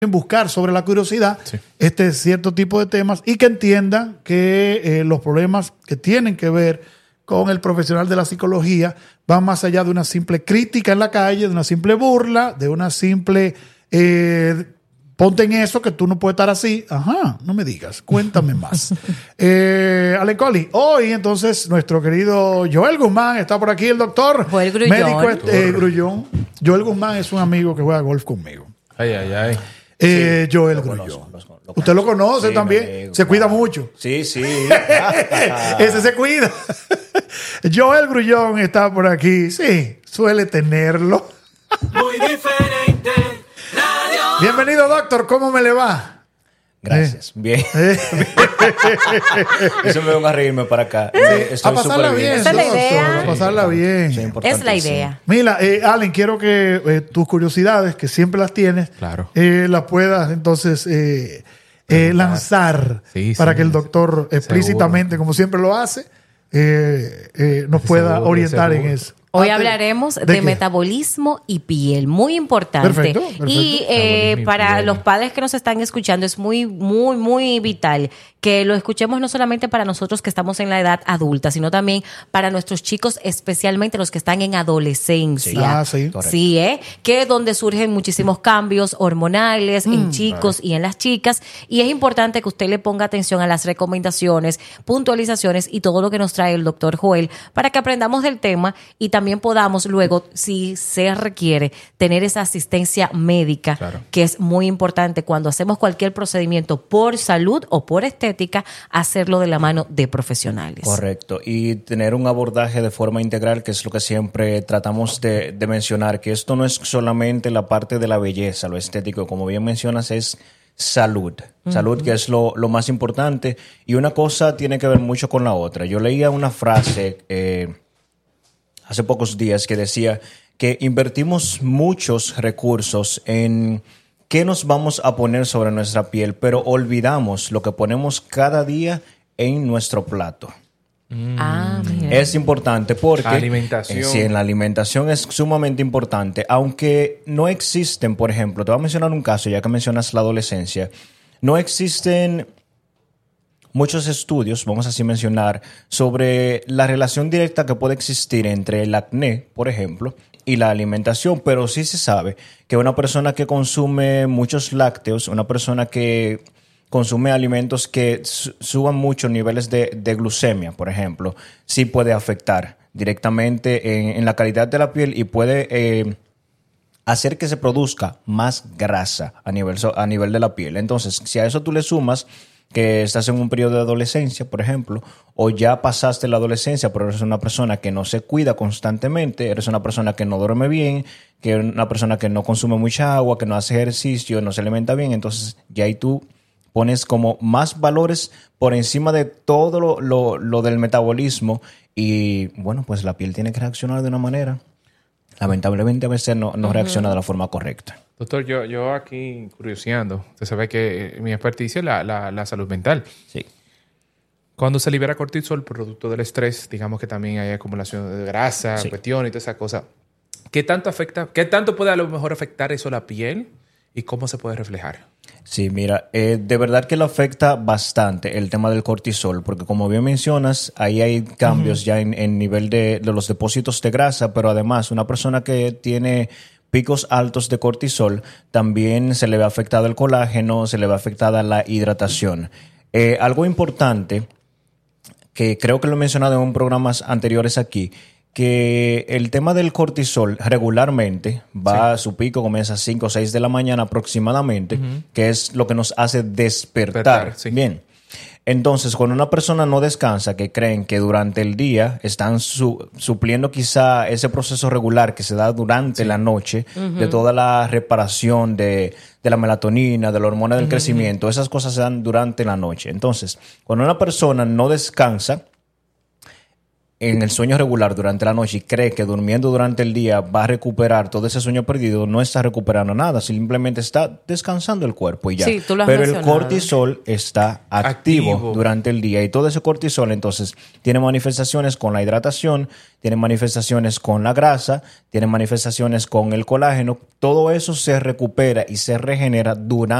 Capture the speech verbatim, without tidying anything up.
buscar sobre la curiosidad sí. este cierto tipo de temas y que entiendan que eh, los problemas que tienen que ver con el profesional de la psicología van más allá de una simple crítica en la calle, de una simple burla, de una simple eh, ponte en eso que tú no puedes estar así. Ajá, no me digas, cuéntame más. eh, Allen Collie, hoy entonces nuestro querido Joel Guzmán está por aquí, el doctor Joel Grullón. médico eh, Grullón. Joel Guzmán es un amigo que juega golf conmigo. Ay, ay, ay. Eh, Sí, Joel lo Grullón. conozco, lo conozco. Usted lo conoce Sí, también. mi amigo, se cuida claro. mucho. Sí, sí. Ese se cuida. Joel Grullón está por aquí. Sí, suele tenerlo. Muy diferente. Radio. Bienvenido, doctor. ¿Cómo me le va? Gracias. Bien. Eh, Eso me vengo a reírme para acá. a Estoy pasarla súper bien, Esa es la doctor, idea. a pasarla Eso bien. Es la importantísimo. idea. Mira, eh, Allen, quiero que eh, tus curiosidades, que siempre las tienes, Claro. eh, las puedas entonces eh, eh, lanzar Sí, para sí, que el sí. doctor explícitamente, como siempre lo hace, eh, eh, nos pueda Seguro, orientar en seguro. eso. Hoy Ah, hablaremos de, qué? metabolismo y piel, muy importante. Perfecto, perfecto. Y eh, Metabolismo y para piel. los padres que nos están escuchando es muy, muy, muy vital que lo escuchemos no solamente para nosotros que estamos en la edad adulta, sino también para nuestros chicos, especialmente los que están en adolescencia. Ah, sí. Correcto. Sí, ¿eh? Que es donde surgen muchísimos cambios hormonales Mm. en chicos y en las chicas. Y es importante que usted le ponga atención a las recomendaciones, puntualizaciones y todo lo que nos trae el doctor Joel para que aprendamos del tema y también podamos luego, si se requiere, tener esa asistencia médica, Claro. que es muy importante cuando hacemos cualquier procedimiento por salud o por estética, hacerlo de la mano de profesionales. Correcto. Y tener un abordaje de forma integral, que es lo que siempre tratamos de, de mencionar, que esto no es solamente la parte de la belleza, lo estético, como bien mencionas, es salud. Salud, uh-huh. que es lo, lo más importante. Y una cosa tiene que ver mucho con la otra. Yo leía una frase eh, hace pocos días que decía que invertimos muchos recursos en qué nos vamos a poner sobre nuestra piel, pero olvidamos lo que ponemos cada día en nuestro plato. Ah, mira. Es importante porque Alimentación. eh, sí, en la alimentación es sumamente importante, aunque no existen, por ejemplo, te voy a mencionar un caso, ya que mencionas la adolescencia, no existen muchos estudios, vamos así a mencionar, sobre la relación directa que puede existir entre el acné, por ejemplo, y la alimentación, pero sí se sabe que una persona que consume muchos lácteos, una persona que consume alimentos que su- suban muchos niveles de, de glucemia, por ejemplo, sí puede afectar directamente en, en la calidad de la piel y puede eh, hacer que se produzca más grasa a nivel, so- a nivel de la piel. Entonces, si a eso tú le sumas que estás en un periodo de adolescencia, por ejemplo, o ya pasaste la adolescencia, pero eres una persona que no se cuida constantemente, eres una persona que no duerme bien, que eres una persona que no consume mucha agua, que no hace ejercicio, no se alimenta bien, entonces ya ahí tú pones como más valores por encima de todo lo, lo, lo del metabolismo y bueno, pues la piel tiene que reaccionar de una manera. Lamentablemente a veces no, no uh-huh. reacciona de la forma correcta. Doctor, yo, yo aquí curioseando, usted sabe que mi experticia es la, la, la salud mental. Sí. Cuando se libera cortisol, producto del estrés, digamos que también hay acumulación de grasa, Sí. cuestión y toda esa cosa. ¿Qué tanto afecta? ¿Qué tanto puede a lo mejor afectar eso a la piel? ¿Y cómo se puede reflejar? Sí, mira, eh, de verdad que lo afecta bastante el tema del cortisol, porque como bien mencionas, ahí hay cambios uh-huh. ya en, en nivel de, de los depósitos de grasa, pero además una persona que tiene picos altos de cortisol, también se le ve afectado el colágeno, se le ve afectada la hidratación. Eh, algo importante, que creo que lo he mencionado en programas anteriores aquí, que el tema del cortisol regularmente va sí. a su pico, comienza a cinco o seis de la mañana aproximadamente, uh-huh. que es lo que nos hace despertar. despertar sí. Bien. Entonces, cuando una persona no descansa, que creen que durante el día están su, supliendo quizá ese proceso regular que se da durante sí. la noche, uh-huh. de toda la reparación de, de la melatonina, de la hormona del uh-huh. crecimiento, esas cosas se dan durante la noche. Entonces, cuando una persona no descansa, en el sueño regular durante la noche y cree que durmiendo durante el día va a recuperar todo ese sueño perdido, no está recuperando nada, simplemente está descansando el cuerpo y ya. Sí, tú lo has Pero el mencionado. cortisol está activo, Activo. durante el día y todo ese cortisol entonces tiene manifestaciones con la hidratación, tiene manifestaciones con la grasa, tiene manifestaciones con el colágeno, todo eso se recupera y se regenera durante